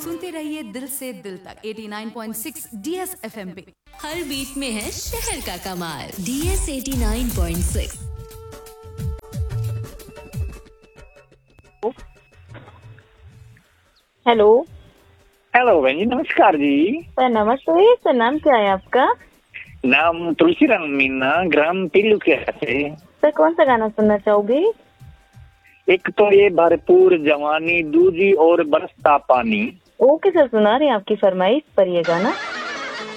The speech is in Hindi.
सुनते रहिए दिल से दिल तक 89.6 डीएस एफएम पे। हर बीट में है शहर का कमाल। डीएस 89.6। हेलो। हेलो बहन जी, नमस्कार जी। सर नमस्ते। सर नाम क्या है आपका? नाम तुलसीराम मीना, ग्राम पिल्लू के से। सर कौन सा गाना सुनना चाहोगे? एक तो ये भरपूर जवानी, दूजी और बरसता पानी। ओके सर, सुना रहे हैं आपकी फरमाइश पर ये गाना।